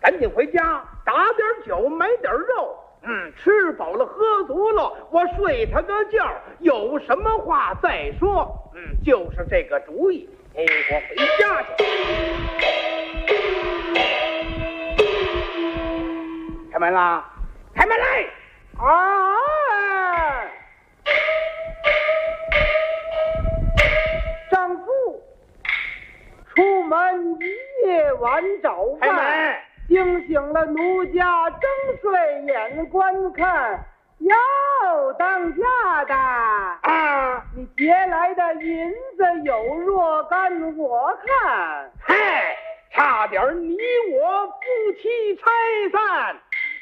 赶紧回家打点酒，买点肉。吃饱了喝足了，我睡他个觉，有什么话再说。就是这个主意。我回家去。开门啦！开门来！ 丈夫出门一夜晚早饭，惊醒了奴家睁睡眼观看。哟，当家的你劫来的银子有若干我看。 嗨，差点你我夫妻拆散。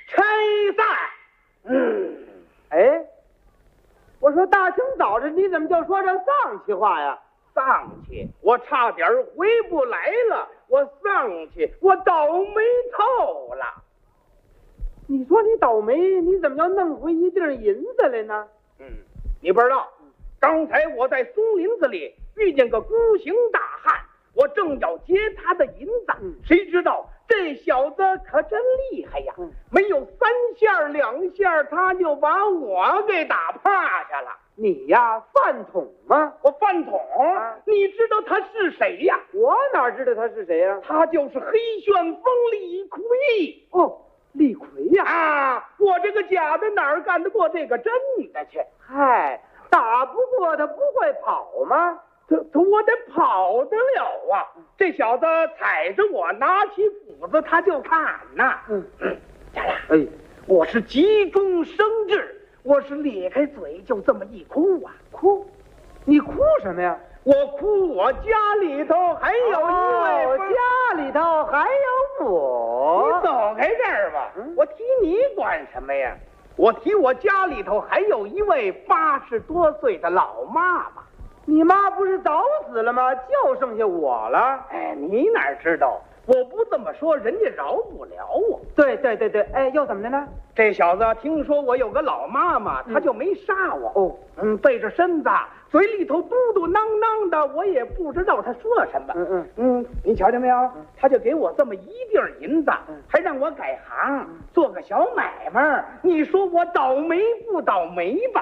我说大清早的你怎么就说这丧气话呀？ 丧气，我差点回不来了，我丧气，我倒霉透了。 你说你倒霉，你怎么要弄回一锭银子来呢？ 你不知道，刚才我在松林子里遇见个孤行大汉，我正要劫他的银子，谁知道这小子可真厉害呀！没有3下2下，他就把我给打趴下了。 你呀，饭桶吗？ 我饭桶？你知道他是谁呀？ 我哪知道他是谁呀？ 他就是黑旋风李逵。 哦，李逵呀！ 我这个假的哪儿干得过这个真的去？ 嗨，打不过他不会跑吗？ 我得跑得了啊！这小子踩着我，拿起斧子他就砍呐。家长，我是急中生智，我是咧开嘴就这么一哭啊！ 哭？你哭什么呀？ 我哭我家里头还有一位， 家里头还有我。 你走开这儿吧，我提你管什么呀？我提我家里头还有一位80多岁的老妈妈。 你妈不是早死了吗？就剩下我了。 你哪知道？我不这么说，人家饶不了我。 对，又怎么的呢？ 这小子听说我有个老妈妈，他就没杀我。背着身子，嘴里头嘟嘟囔囔的，我也不知道他说什么。你瞧见没有？他就给我这么一锭银子，还让我改行做个小买卖。你说我倒霉不倒霉吧？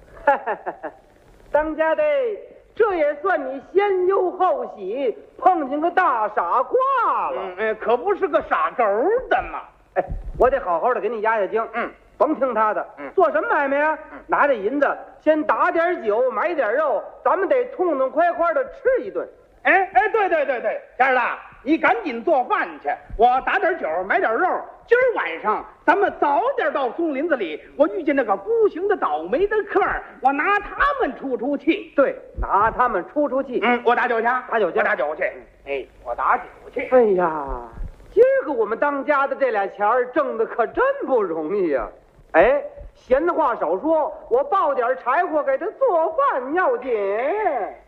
当家的，这也算你先忧后喜，碰见个大傻瓜了。 可不是个傻狗的嘛。 我得好好的给你压压惊。甭听他的。做什么买卖呀？拿着银子先打点酒，买点肉，咱们得痛痛快快的吃一顿。 对，家儿的，你赶紧做饭去，我打点酒，买点肉。今儿晚上咱们早点到松林子里，我遇见那个孤行的倒霉的客儿，我拿他们出气。 对，拿他们出气。 我打酒去，我打酒去。 哎呀，今儿个我们当家的这俩钱儿挣的可真不容易呀。闲话少说，我抱点柴火给他做饭要紧。